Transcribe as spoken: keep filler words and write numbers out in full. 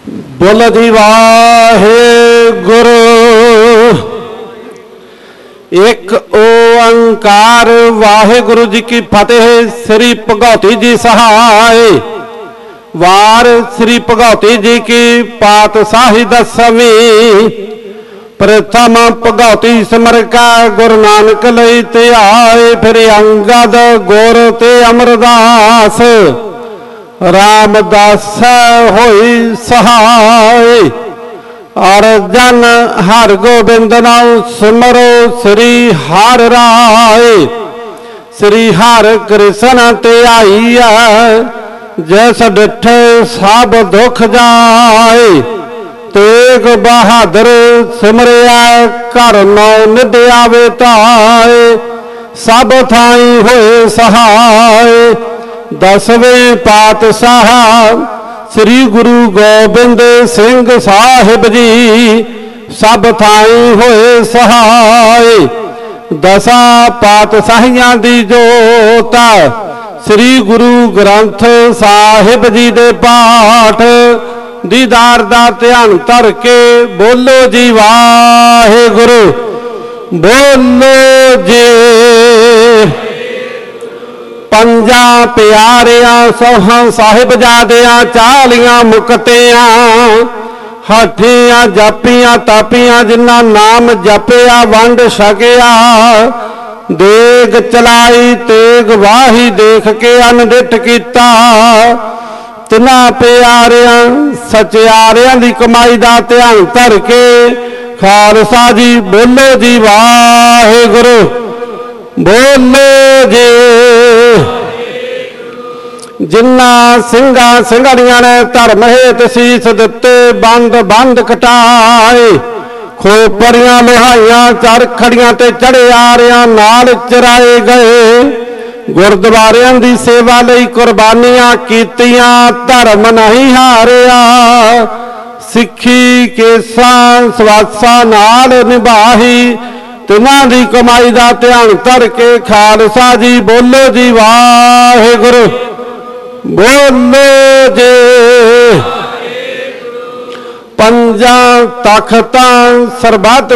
बोल दी वाहेगुरु। एक ओंकार वाहेगुरु जी की फतेह। श्री भगौती जी सहाय। वार श्री भगौती जी की पातशाही दसवीं। प्रथम भगौती सिमर का गुरु नानक लई ते आए। फिर अंगद गुर ते अमरदास रामदास होई सहाय। और जन हर गोबिंद नाम सिमरो श्री हर राय। श्री हर कृष्ण ते आईया जैस डिठे सब दुख जाए। तेग बहादुर सिमरिया घर नौ निध आवे ताए। सब थाई होए सहाय। दसवें पातशाह श्री गुरु गोबिंद सिंह साहिब जी सब थाई होए सहाय। दसा पातशाहियां दी जोता श्री गुरु ग्रंथ साहिब जी दे पाठ दीदार दा ध्यान धर के बोलो जी वाहेगुरु। बोलो जी पंजा प्यारियां सोहां साहिबजादियां चालियां मुकतियां। हठियां जापियां तापियां जिन्ना नाम जपिया वंड छकिया। देग चलाई तेग वाही देख के अनडिठ कीता। तिना प्यारियां सचियारियां दी कमाई दा ध्यान धर के खालसा जी बोलो जी वाहेगुरु। बोलो जी जिन्ना सिंगा सिंगड़ियां ने धर्म हेत सीस दिते बंद बंद कटाए। खोपरियां लोहाइयां चरखड़ियां ते चढ़े आरियां नाल चराए गए। गुरद्वारियां दी सेवा लई कुर्बानियां कीतियां धर्म नहीं हारिया। सिक्खी केसां सवासां नाल निभाही तिन्हां दी कमाई दा ध्यान धर के खालसा जी बोलो जी वाहेगुरु। बोलो जी पंजा तख्तां सरबत